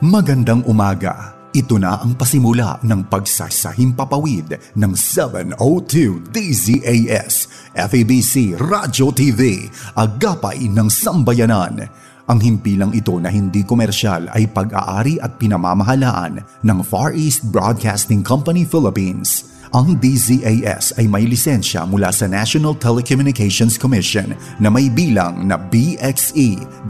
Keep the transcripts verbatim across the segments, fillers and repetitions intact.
Magandang umaga. Ito na ang pasimula ng pagsasahimpapawid ng seven oh two D Z A S, F A B C Radio T V, Agapay ng Sambayanan. Ang himpilang ito na hindi komersyal ay pag-aari at pinamamahalaan ng Far East Broadcasting Company Philippines. Ang D Z A S ay may lisensya mula sa National Telecommunications Commission na may bilang na B X E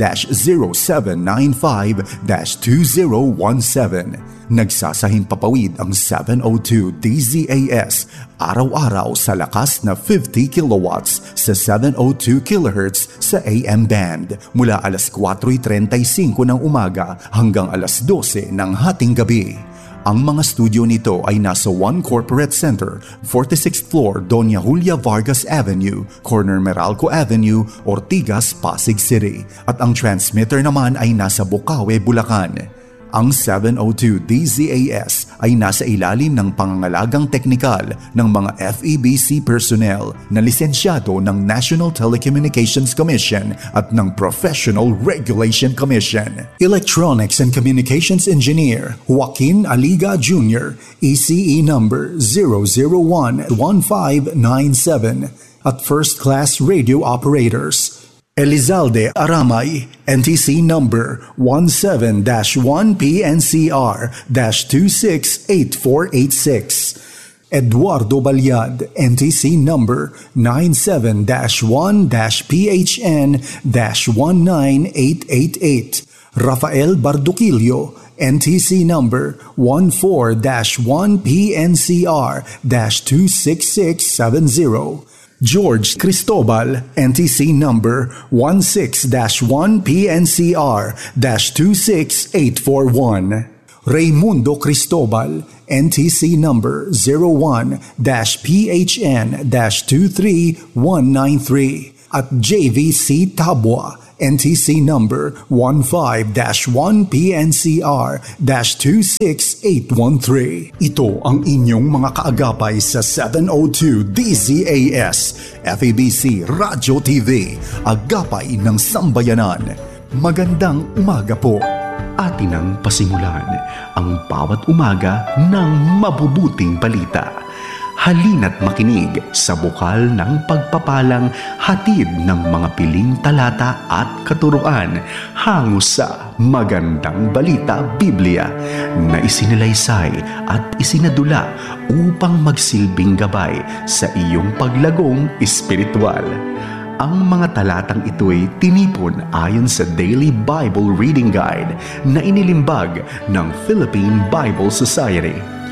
zero seven nine five two zero one seven. Nagsasahimpapawid ang seven oh two D Z A S araw-araw sa lakas na fifty kilowatts sa seven oh two kilohertz sa A M band mula alas kwatro trenta y singko ng umaga hanggang alas dose ng hating gabi. Ang mga studio nito ay nasa One Corporate Center, forty-sixth floor Doña Julia Vargas Avenue, corner Meralco Avenue, Ortigas, Pasig City. At ang transmitter naman ay nasa Bukawe, Bulacan. Ang seven oh two D Z A S ay nasa ilalim ng pangangalagang teknikal ng mga F E B C personnel na lisensyado ng National Telecommunications Commission at ng Professional Regulation Commission. Electronics and Communications Engineer Joaquin Aliga Junior, E C E number zero zero one one five nine seven. At First Class Radio Operators Elizalde Aramay, N T C number one seven dash one P N C R dash two six eight four eight six. Eduardo Balyad, N T C number nine seven dash one dash P H N dash one nine eight eight eight. Rafael Barduquillo, N T C number one four dash one P N C R dash two six six seven zero. George Cristobal, N T C number one six dash one P N C R dash two six eight four one. Raymundo Cristobal, N T C number zero one dash P H N dash two three one nine three. At J V C Tabwa, N T C number one five dash one P N C R dash two six eight one three. Ito ang inyong mga kaagapay sa seven oh two D Z A S, F A B C Radio T V, Agapay ng Sambayanan. Magandang umaga po. Atin ang pasimulan ang bawat umaga ng mabubuting balita. Halina't makinig sa bukal ng pagpapalang hatid ng mga piling talata at katuruan hango sa Magandang Balita Biblia na isinalaysay at isinadula upang magsilbing gabay sa iyong paglagong espiritual. Ang mga talatang ito'y tinipon ayon sa Daily Bible Reading Guide na inilimbag ng Philippine Bible Society.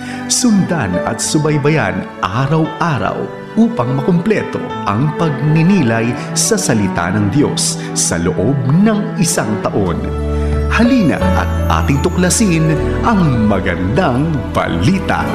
Sundan at subaybayan araw-araw upang makumpleto ang pagninilay sa salita ng Diyos sa loob ng isang taon. Halina at ating tuklasin ang Magandang Balita.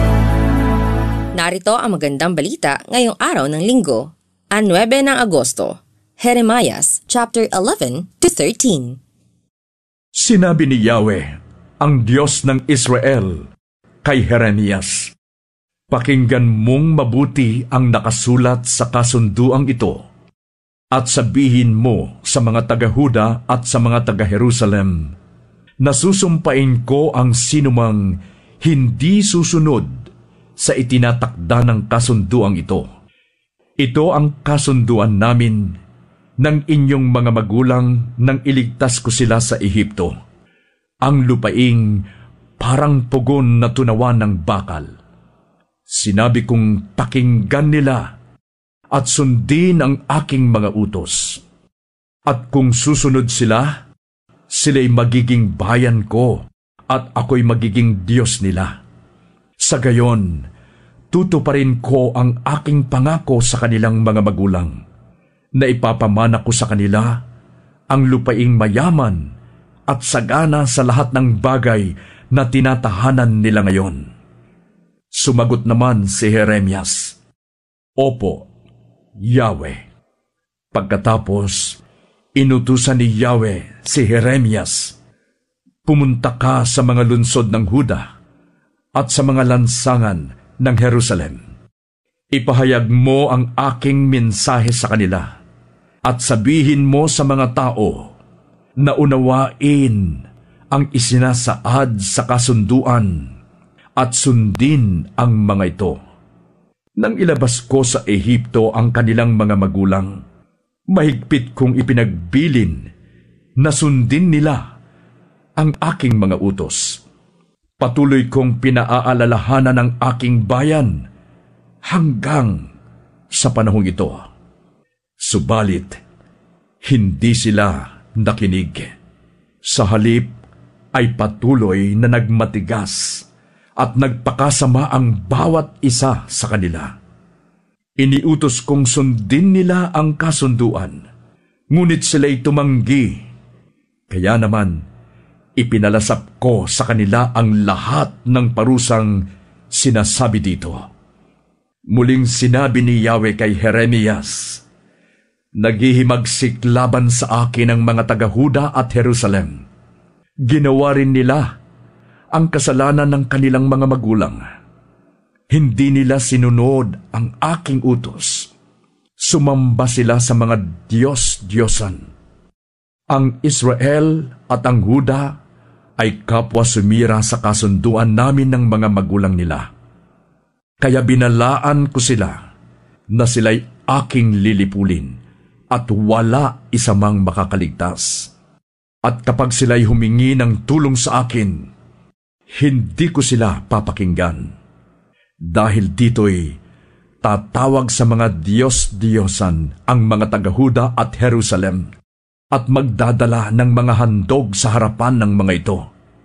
Narito ang Magandang Balita ngayong araw ng Linggo, ang nuwebe ng Agosto. Jeremias chapter eleven to thirteen. Sinabi ni Yahweh, ang Diyos ng Israel, kay Jeremias, pakinggan mong mabuti ang nakasulat sa kasunduang ito at sabihin mo sa mga taga-Huda at sa mga taga-Jerusalem, nasusumpain ko ang sinumang hindi susunod sa itinatakda ng kasunduang ito. Ito ang kasunduan namin ng inyong mga magulang nang iligtas ko sila sa Ehipto. Ang lupaing parang pugon na tunawan ng bakal. Sinabi kong pakinggan nila at sundin ang aking mga utos. At kung susunod sila, sila'y magiging bayan ko at ako'y magiging Diyos nila. Sa gayon, tutuparin ko ang aking pangako sa kanilang mga magulang, na ipapamana ko sa kanila ang lupaing mayaman at sagana sa lahat ng bagay na tinatahanan nila ngayon. Sumagot naman si Jeremias, Opo, Yahweh. Pagkatapos, inutusan ni Yahweh si Jeremias, pumunta ka sa mga lunsod ng Huda at sa mga lansangan ng Jerusalem. Ipahayag mo ang aking mensahe sa kanila at sabihin mo sa mga tao na unawain ang isinasaad sa kasunduan at sundin ang mga ito. Nang ilabas ko sa Ehipto ang kanilang mga magulang, mahigpit kong ipinagbilin na sundin nila ang aking mga utos. Patuloy kong pinaaalalahanan ng aking bayan hanggang sa panahong ito. Subalit, hindi sila nakinig. Sa halip ay patuloy na nagmatigas at nagpakasama ang bawat isa sa kanila. Iniutos kong sundin nila ang kasunduan, ngunit sila'y tumanggi. Kaya naman, ipinalasap ko sa kanila ang lahat ng parusang sinasabi dito. Muling sinabi ni Yahweh kay Jeremias, "Naghihimagsik laban sa akin ang mga taga-Huda at Jerusalem. Ginawa rin nila ang kasalanan ng kanilang mga magulang. Hindi nila sinunod ang aking utos. Sumamba sila sa mga Diyos-Diyosan. Ang Israel at ang Huda ay kapwa sumira sa kasunduan namin ng mga magulang nila. Kaya binalaan ko sila na sila'y aking lilipulin at wala isa mang makakaligtas. At kapag sila'y humingi ng tulong sa akin, hindi ko sila papakinggan. Dahil dito'y tatawag sa mga Diyos-Diyosan ang mga taga-Huda at Jerusalem at magdadala ng mga handog sa harapan ng mga ito.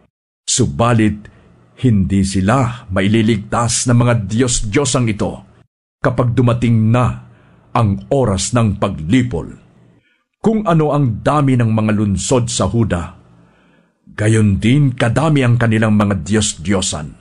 Subalit, hindi sila maililigtas ng mga Diyos-Diyosang ito kapag dumating na ang oras ng paglipol. Kung ano ang dami ng mga lunsod sa Huda, gayon din kadami ang kanilang mga Diyos-Diyosan.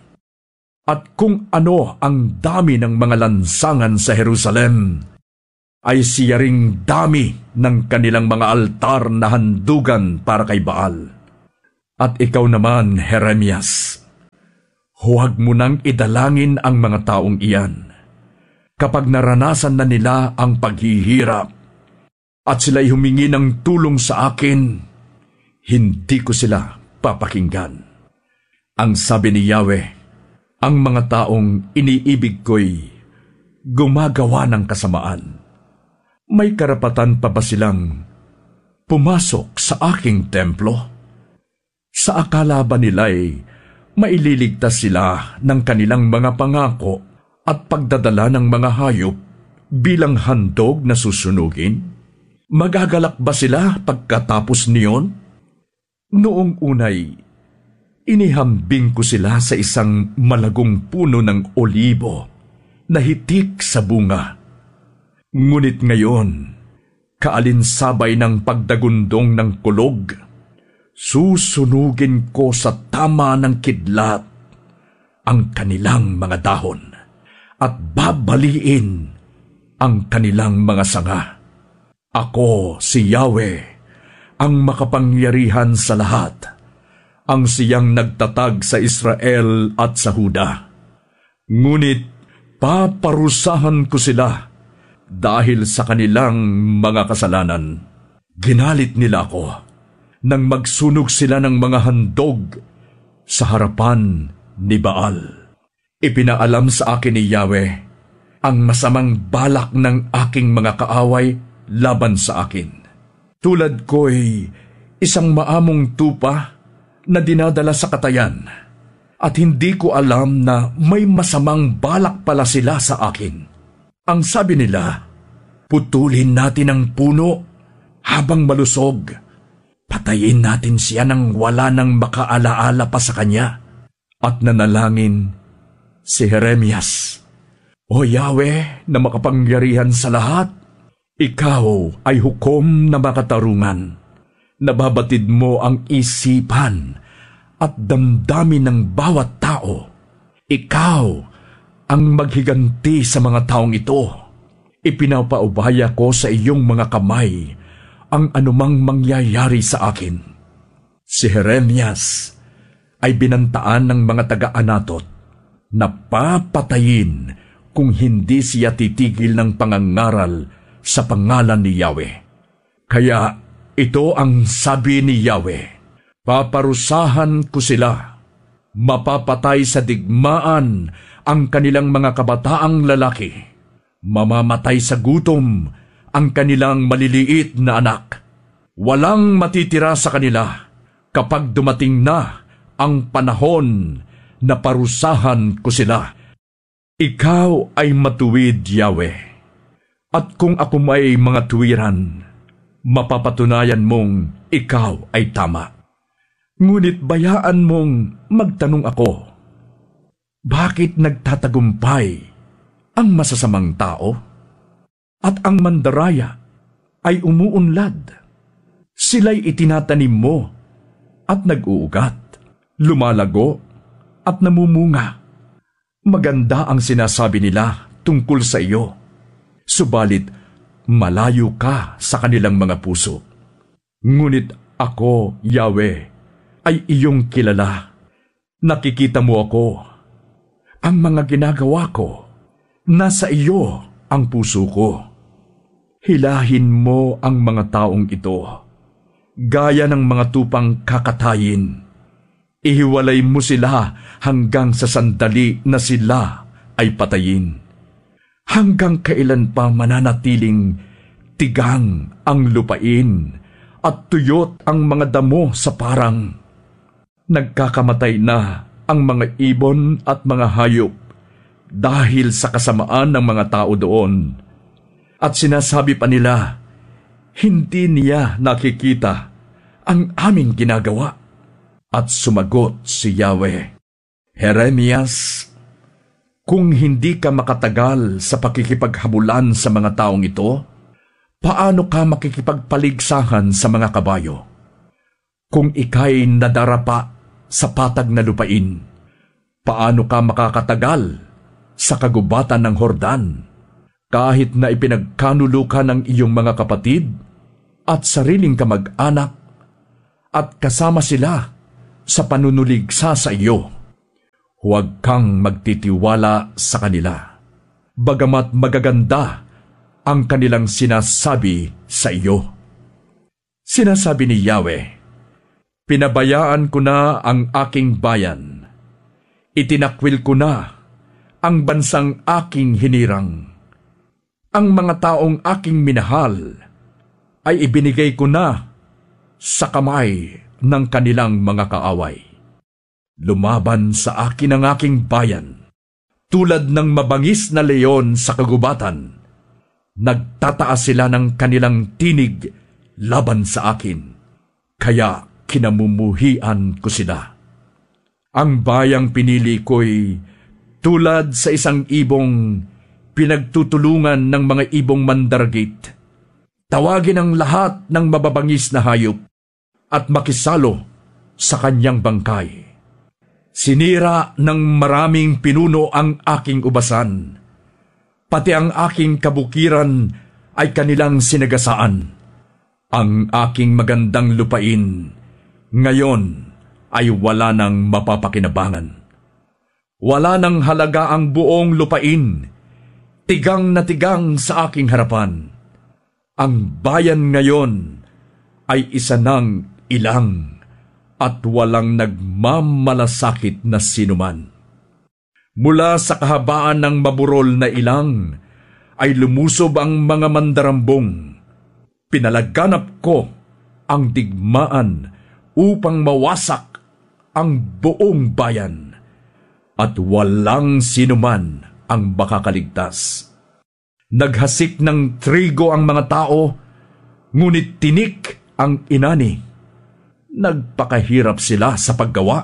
At kung ano ang dami ng mga lansangan sa Jerusalem, ay siya ring dami ng kanilang mga altar na handugan para kay Baal. At ikaw naman, Jeremias, huwag mo nang idalangin ang mga taong iyan. Kapag naranasan na nila ang paghihirap at sila'y humingi ng tulong sa akin, hindi ko sila papakinggan. Ang sabi ni Yahweh, ang mga taong iniibig ko'y gumagawa ng kasamaan. May karapatan pa ba silang pumasok sa aking templo? Sa akala ba nila'y maililigtas sila ng kanilang mga pangako at pagdadala ng mga hayop bilang handog na susunugin? Magagalak ba sila pagkatapos niyon? Noong unay, inihambing ko sila sa isang malagong puno ng olibo na hitik sa bunga. Ngunit ngayon, kaalinsabay ng pagdagundong ng kulog, susunugin ko sa tama ng kidlat ang kanilang mga dahon at babaliin ang kanilang mga sanga. Ako, si Yahweh, ang makapangyarihan sa lahat, ang siyang nagtatag sa Israel at sa Huda. Ngunit paparusahan ko sila dahil sa kanilang mga kasalanan. Ginalit nila ako nang magsunog sila ng mga handog sa harapan ni Baal. Ipinaalam sa akin ni Yahweh ang masamang balak ng aking mga kaaway laban sa akin. Tulad ko'y isang maamong tupa na dinadala sa katayan, at hindi ko alam na may masamang balak pala sila sa akin. Ang sabi nila, putulin natin ang puno habang malusog, patayin natin siya nang wala nang makaalaala pa sa kanya. At nanalangin si Jeremias, O Yahweh na makapangyarihan sa lahat, ikaw ay hukom na makatarungan. Nababatid mo ang isipan at damdamin ng bawat tao. Ikaw ang maghiganti sa mga taong ito. Ipinapaubaya ko sa iyong mga kamay ang anumang mangyayari sa akin. Si Jeremias ay binantaan ng mga taga-Anatot na papatayin kung hindi siya titigil ng pangangaral sa pangalan ni Yahweh. Kaya ito ang sabi ni Yahweh, Paparusahan ko sila. Mapapatay sa digmaan ang kanilang mga kabataang lalaki. Mamamatay sa gutom ang kanilang maliliit na anak. Walang matitira sa kanila kapag dumating na ang panahon na parusahan ko sila. Ikaw ay matuwid, Yahweh. At kung ako may mga tuwiran, mapapatunayan mong ikaw ay tama. Ngunit bayaan mong magtanong ako, bakit nagtatagumpay ang masasamang tao? At ang mandaraya ay umuunlad. Sila'y itinatanim mo at nag-uugat, lumalago at namumunga. Maganda ang sinasabi nila tungkol sa iyo, subalit malayo ka sa kanilang mga puso. Ngunit ako, Yahweh, ay iyong kilala. Nakikita mo ako. Ang mga ginagawa ko, nasa iyo ang puso ko. Hilahin mo ang mga taong ito, gaya ng mga tupang kakatayin. Ihiwalay mo sila hanggang sa sandali na sila ay patayin. Hanggang kailan pa mananatiling tigang ang lupain at tuyot ang mga damo sa parang? Nagkakamatay na ang mga ibon at mga hayop dahil sa kasamaan ng mga tao doon. At sinasabi pa nila, hindi niya nakikita ang aming ginagawa. At sumagot si Yahweh, Jeremias, kung hindi ka makatagal sa pakikipaghabulan sa mga taong ito, paano ka makikipagpaligsahan sa mga kabayo? Kung ika'y nadarapa sa patag na lupain, paano ka makakatagal sa kagubatan ng Hordan? Kahit na ipinagkanulukan ng iyong mga kapatid at sariling kamag-anak at kasama sila sa panunuligsa sa iyo, huwag kang magtitiwala sa kanila, bagamat magaganda ang kanilang sinasabi sa iyo. Sinasabi ni Yahweh, pinabayaan ko na ang aking bayan. Itinakwil ko na ang bansang aking hinirang. Ang mga taong aking minahal ay ibinigay ko na sa kamay ng kanilang mga kaaway. Lumaban sa akin ang aking bayan, tulad ng mabangis na leon sa kagubatan. Nagtataas sila ng kanilang tinig laban sa akin, kaya kinamumuhian ko sila. Ang bayang pinili ko'y tulad sa isang ibong pinagtutulungan ng mga ibong mandaragit. Tawagin ang lahat ng mababangis na hayop at makisalo sa kanyang bangkay. Sinira ng maraming pinuno ang aking ubasan. Pati ang aking kabukiran ay kanilang sinagasaan. Ang aking magandang lupain ngayon ay wala nang mapapakinabangan. Wala nang halaga ang buong lupain, tigang na tigang sa aking harapan. Ang bayan ngayon ay isa ng ilang at walang nagmamalasakit na sinuman. Mula sa kahabaan ng maburol na ilang ay lumusob ang mga mandarambong. Pinalaganap ko ang digmaan upang mawasak ang buong bayan, at walang sinuman ang makakaligtas. Naghasik ng trigo ang mga tao, ngunit tinik ang inani. Nagpakahirap sila sa paggawa,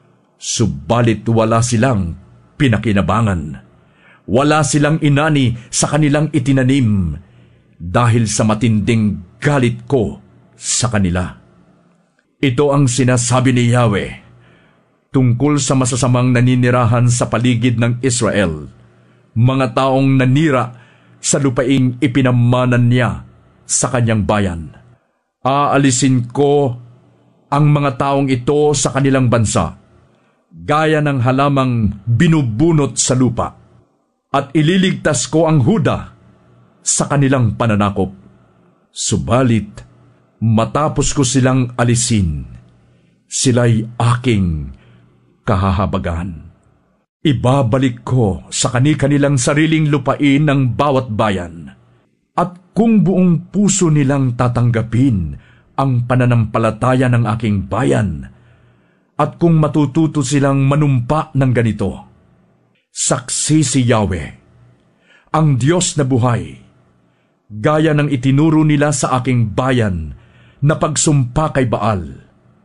subalit wala silang pinakinabangan. Wala silang inani sa kanilang itinanim dahil sa matinding galit ko sa kanila. Ito ang sinasabi ni Yahweh tungkol sa masasamang naninirahan sa paligid ng Israel, mga taong nanira sa lupaing ipinamanan niya sa kanyang bayan. Aalisin ko ang mga taong ito sa kanilang bansa, gaya ng halamang binubunot sa lupa, at ililigtas ko ang Huda sa kanilang pananakop. Subalit, matapos ko silang alisin, Sila'y aking kahahabagan. Ibabalik ko sa kani-kanilang sariling lupain ng bawat bayan. At kung buong puso nilang tatanggapin ang pananampalataya ng aking bayan, at kung matututo silang manumpa ng ganito, saksi si Yahweh, ang Diyos na buhay, gaya ng itinuro nila sa aking bayan na pagsumpa kay Baal,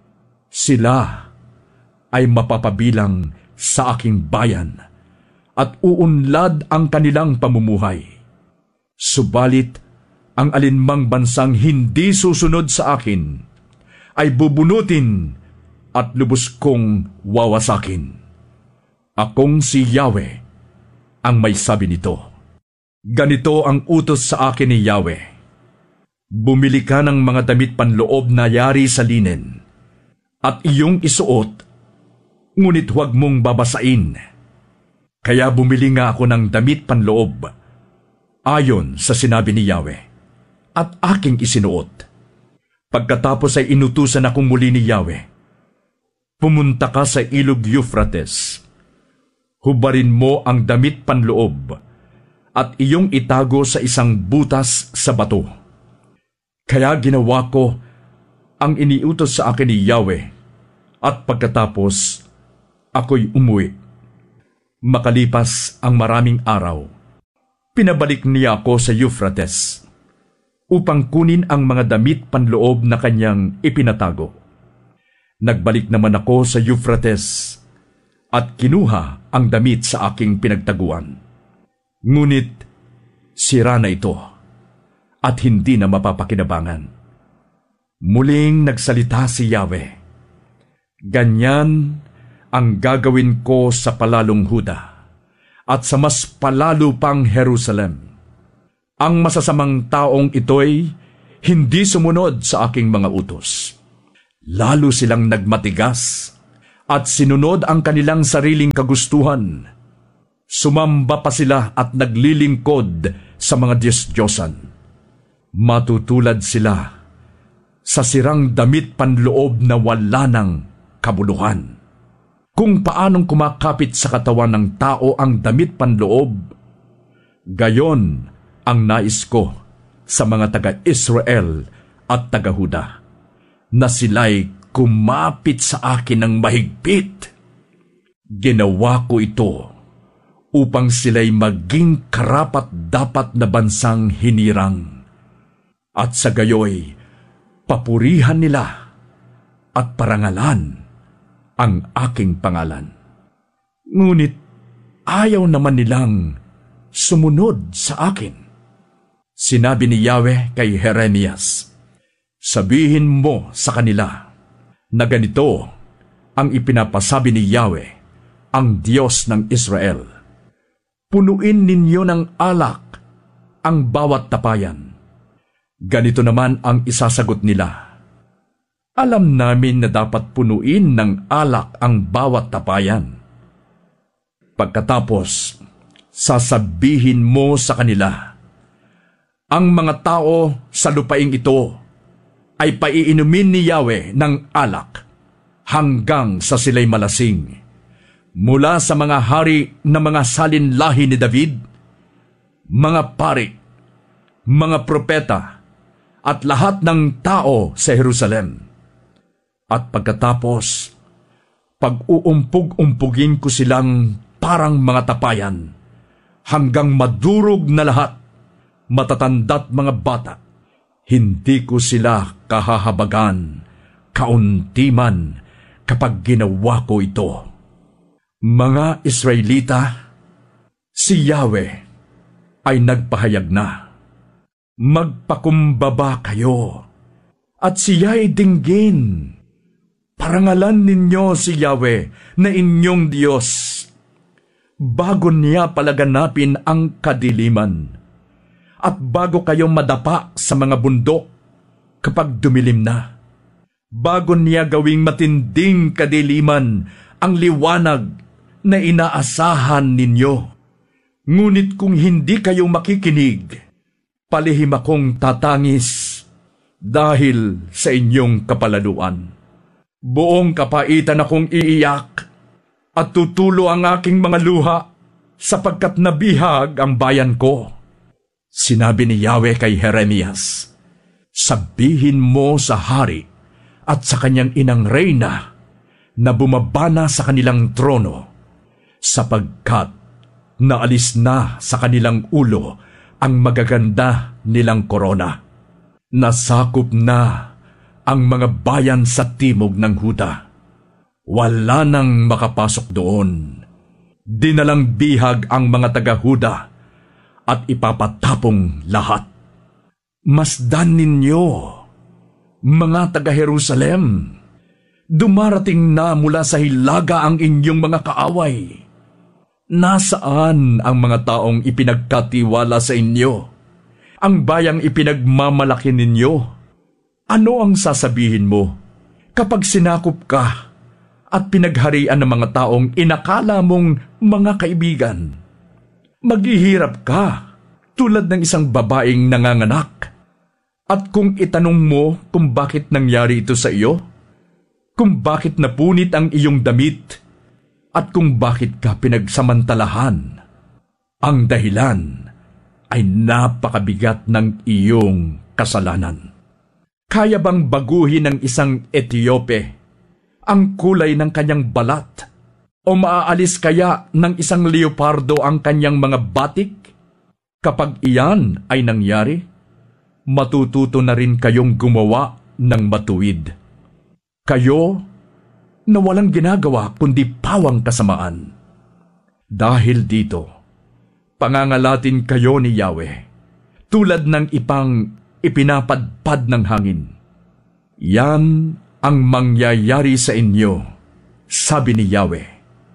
sila ay mapapabilang sa aking bayan at uunlad ang kanilang pamumuhay. Subalit, ang alinmang bansang hindi susunod sa akin ay bubunutin at lubos kong wawasakin. Akong si Yahweh ang may sabi nito. Ganito ang utos sa akin ni Yahweh. Bumili ka ng mga damit panloob na yari sa linen at iyong isuot, ngunit huwag mong babasain. Kaya bumili nga ako ng damit panloob ayon sa sinabi ni Yahweh at aking isinuot. Pagkatapos ay inutusan akong muli ni Yahweh, pumunta ka sa ilog Euphrates. Hubarin mo ang damit panloob at iyong itago sa isang butas sa bato. Kaya ginawa ko ang iniutos sa akin ni Yahweh at pagkatapos ako'y umuwi. Makalipas ang maraming araw, pinabalik niya ako sa Euphrates upang kunin ang mga damit panloob na kanyang ipinatago. Nagbalik naman ako sa Euphrates at kinuha ang damit sa aking pinagtaguan. Ngunit sira na ito at hindi na mapapakinabangan. Muling nagsalita si Yahweh, ganyan ang gagawin ko sa palalong Huda at sa mas palalo pang Jerusalem. Ang masasamang taong ito'y hindi sumunod sa aking mga utos. Lalo silang nagmatigas at sinunod ang kanilang sariling kagustuhan. Sumamba pa sila at naglilingkod sa mga Diyos-Diyosan. Matutulad sila sa sirang damit panloob na wala ng kabuluhan. Kung paanong kumakapit sa katawan ng tao ang damit panloob, gayon ang nais ko sa mga taga-Israel at taga-Huda, na sila'y kumapit sa akin ng mahigpit. Ginawa ko ito upang sila'y maging karapat-dapat na bansang hinirang, at sa gayoy papurihan nila at parangalan ang aking pangalan. Ngunit ayaw naman nilang sumunod sa akin. Sinabi ni Yahweh kay Jeremias, sabihin mo sa kanila na ganito ang ipinapasabi ni Yahweh, ang Diyos ng Israel. Punuin ninyo ng alak ang bawat tapayan. Ganito naman ang isasagot nila. Alam namin na dapat punuin ng alak ang bawat tapayan. Pagkatapos, sasabihin mo sa kanila, ang mga tao sa lupaing ito ay paiinumin ni Yahweh ng alak hanggang sa sila'y malasing. Mula sa mga hari na mga salinlahi ni David, mga pari, mga propeta, at lahat ng tao sa Jerusalem. At pagkatapos, pag-uumpog-umpugin ko silang parang mga tapayan, hanggang madurog na lahat, matatanda't mga bata. Hindi ko sila kahahabagan, kaunti man kapag ginawa ko ito. Mga Israelita, si Yahweh ay nagpahayag na. Magpakumbaba kayo, at siya'y dinggin. Parangalan ninyo si Yahweh na inyong Diyos, bago niya palaganapin ang kadiliman, at bago kayo madapa sa mga bundok kapag dumilim na, bago niya gawing matinding kadiliman ang liwanag na inaasahan ninyo. Ngunit kung hindi kayo makikinig, palihim akong tatangis dahil sa inyong kapalaluan. Buong kapaitan akong iiyak at tutulo ang aking mga luha sapagkat nabihag ang bayan ko. Sinabi ni Yahweh kay Jeremias, sabihin mo sa hari at sa kanyang inang reyna na bumabana sa kanilang trono, sapagkat naalis na sa kanilang ulo ang magaganda nilang korona. Nasakop na ang mga bayan sa timog ng Huda. Wala nang makapasok doon. Dinalang bihag ang mga taga-Huda at ipapatapong lahat. Masdan ninyo, mga taga-Jerusalem, dumarating na mula sa hilaga ang inyong mga kaaway. Nasaan ang mga taong ipinagkatiwala sa inyo? Ang bayang ipinagmamalaki ninyo? Ano ang sasabihin mo kapag sinakop ka at pinagharian ng mga taong inakala mong mga kaibigan? Maghihirap ka tulad ng isang babaeng nanganganak. At kung itanong mo kung bakit nangyari ito sa iyo, kung bakit napunit ang iyong damit, at kung bakit ka pinagsamantalahan, ang dahilan ay napakabigat ng iyong kasalanan. Kaya bang baguhin ng isang Etiope ang kulay ng kanyang balat? O maaalis kaya ng isang leopardo ang kanyang mga batik? Kapag iyan ay nangyari, matututo na rin kayong gumawa ng matuwid. Kayo na walang ginagawa kundi pawang kasamaan. Dahil dito, pangangalatin kayo ni Yahweh, tulad ng ipang ipinapadpad ng hangin. Yan ang mangyayari sa inyo, sabi ni Yahweh.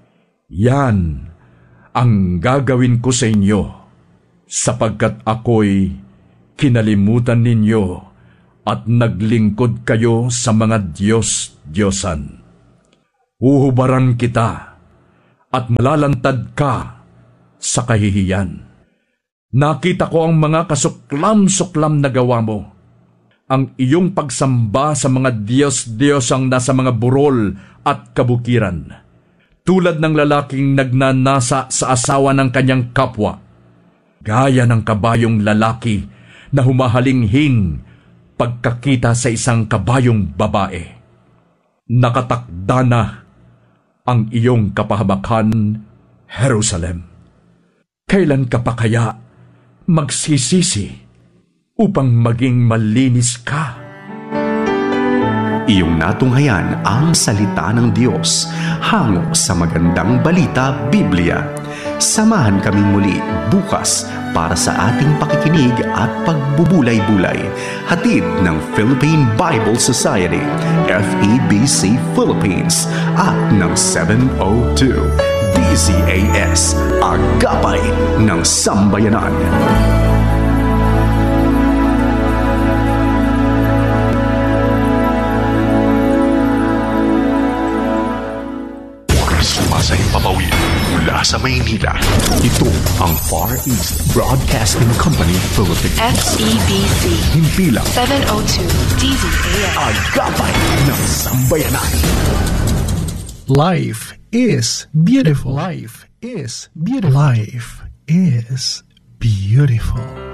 Yan ang gagawin ko sa inyo, sapagkat ako'y kinalimutan ninyo at naglingkod kayo sa mga Diyos-Diyosan. Uhubaran kita at malalantad ka sa kahihiyan. Nakita ko ang mga kasuklam-suklam na gawa mo, ang iyong pagsamba sa mga Diyos-Diyosang nasa mga burol at kabukiran, tulad ng lalaking nagnanasa sa asawa ng kanyang kapwa, gaya ng kabayong lalaki na humahalinghing pagkakita sa isang kabayong babae. Nakatakda na ang iyong kapahamakan, Jerusalem. Kailan ka pa kaya magsisisi upang maging malinis ka? Iyong natunghayan ang salita ng Diyos hango sa Magandang Balita Biblia. Samahan kaming muli bukas para sa ating pakikinig at pagbubulay-bulay. Hatid ng Philippine Bible Society, F E B C Philippines at ng seven oh two D Z A S, Agapay ng Sambayanan. Sa Himpapawid mula sa Maynila. Ito ang Far East Broadcasting Company Philippines. F E B C Himpilang seven oh two D Z A S, Agapay ng Sambayanan. Life is beautiful. Life is beautiful. Life is beautiful.